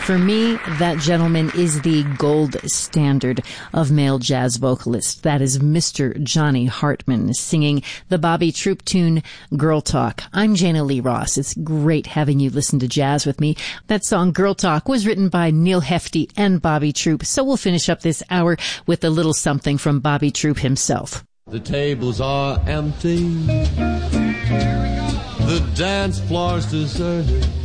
For me, that gentleman is the gold standard of male jazz vocalists. That is Mr. Johnny Hartman singing the Bobby Troup tune, Girl Talk. I'm Jana Lee Ross. It's great having you listen to jazz with me. That song, Girl Talk, was written by Neil Hefti and Bobby Troup. So we'll finish up this hour with a little something from Bobby Troup himself. The tables are empty. The dance floor's deserted.